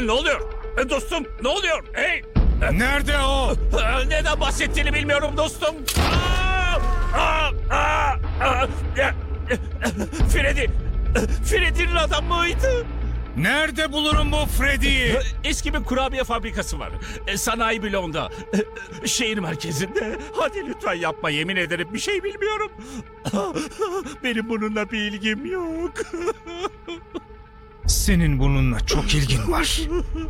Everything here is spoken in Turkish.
Ne oluyor? Dostum ne oluyor? Hey! Nerede o? Neden bahsettiğini bilmiyorum dostum. Freddy! Freddy'nin adam mıydı? Nerede bulurum bu Freddy'yi? Eski bir kurabiye fabrikası var. Sanayi bloğunda. Şehir merkezinde. Hadi lütfen yapma, yemin ederim bir şey bilmiyorum. Benim bununla bir ilgim yok. Senin bununla çok ilgin var.